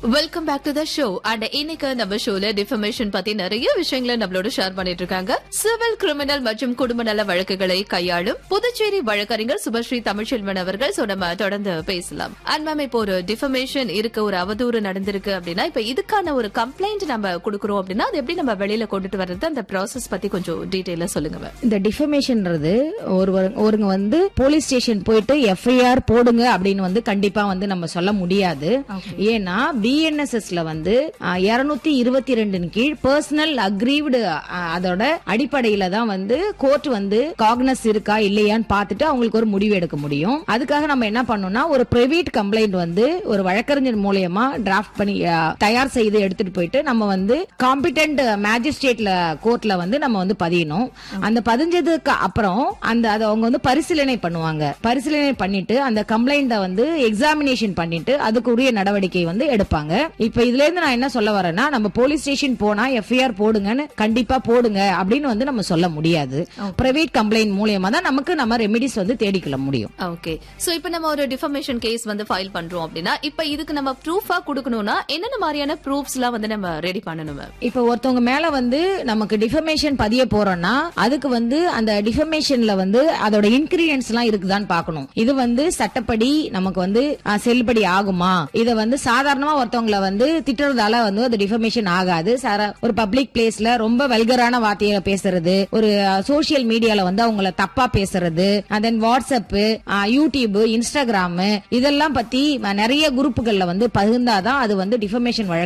Welcome back to the show. And இன்னைக்கு நம்ம ஷோல டிஃபமேஷன் பத்தி நிறைய விஷயங்களை நம்மளோட ஷேர் பண்ணிட்டு இருக்காங்க. சிவில், கிரிமினல் மற்றும் குடும்ப நல வழக்குகளை கையாளும் புதுச்சேரி வழக்கறிஞர் சுபஸ்ரீ தமிழ்ச்செல்வன் அவர்கள். சோ நம்ம தொடர்ந்து பேசலாம். அண்ட் மேம், இப்போ ஒரு டிஃபமேஷன் இருக்கு, ஒரு அவதூறு நடந்திருக்கு அப்படின்னா, இப்ப இதுக்கான ஒரு கம்ப்ளைண்ட் நம்ம கொடுக்கறோம் அப்படின்னா அது எப்படி நம்ம வெளியில கொண்டுட்டு வர்றது, அந்த ப்ராசஸ் பத்தி கொஞ்சம் டீடைலா சொல்லுங்க மேம். இந்த டிஃபமேஷன்ன்றது ஒருங்க வந்து போலீஸ் ஸ்டேஷன் போயிட்டு எஃப்ஐஆர் போடுங்க அப்படின்னு கண்டிப்பா நம்ம சொல்ல முடியாது. ஏன்னா பிஎன்எஸ்எஸ்ல 222 கீழ் பர்சனல் அக்ரீவ்டு அதோட அடிப்படையில தான் கோர்ட் காக்னஸ் இருக்கா இல்லையான்னு பார்த்துட்டு அவங்களுக்கு ஒரு முடிவு எடுக்க முடியும். அதுக்காக நம்ம என்ன பண்ணோம்னா, ஒரு பிரைவேட் கம்ப்ளைண்ட் ஒரு வழக்கறிஞர் மூலமா டிராஃப்ட் பண்ணி தயார் செய்து எடுத்துட்டு போயிட்டு நம்ம காம்பிடென்ட் மேஜிஸ்ட்ரேட்ல கோர்ட்ல நம்ம பதியணும். அந்த பதிஞ்சதுக்கு அப்புறம் அதை அவங்க பரிசீலனை பண்ணுவாங்க. பரிசீலனை பண்ணிட்டு அந்த கம்ப்ளைண்ட எக்ஸாமினேஷன் பண்ணிட்டு அதுக்குரிய நடவடிக்கை எடுப்பாங்க. இப்ப இதுல இருந்து நான் என்ன சொல்ல வரேன்னா, நம்ம போலீஸ் ஸ்டேஷன் போனா எஃப்ஐஆர் போடுங்கன்னு கண்டிப்பா போடுங்க அப்படின்னு நம்ம சொல்ல முடியாது. பிரைவேட் கம்ப்ளைண்ட் மூலமா தான் நம்ம ரெமிடிஸ் தேடிக்கொள்ள முடியும். ஓகே. சோ இப்ப நம்ம ஒரு டிஃபமேஷன் கேஸ் ஃபைல் பண்றோம் அப்படின்னா, இப்ப இதுக்கு நம்ம ப்ரூஃபா கொடுக்கணும்னா என்னென்ன மாதிரியான ப்ரூஃப்ஸ் எல்லாம் நம்ம ரெடி பண்ணணும்? இப்ப ஒருத்தவங்க மேல நமக்கு டிஃபமேஷன் பதிய போறோம்னா அதுக்கு அந்த டிஃபமேஷன்ல அதோட இன்கிரீடியன்ஸ் எல்லாம் இருக்குதான்னு பார்க்கணும். இது சட்டப்படி நமக்கு செல்லுபடி ஆகுமா? இத சாதாரணமா ஒருத்தவங்களை திட்டுறதால அது டிஃபமேஷன் ஆகாது. ஒரு பப்ளிக் பிளேஸ்ல ரொம்ப வல்கரான வார்த்தையில பேசுறது, ஒரு சோசியல் மீடியால அவங்கள தப்பா பேசுறது, தென் வாட்ஸ்அப், யூடியூப், இன்ஸ்டாகிராம் இதெல்லாம் பத்தி நிறைய குரூப்புகள்ல பகிர்ந்தாதான் அது டிஃபமேஷன்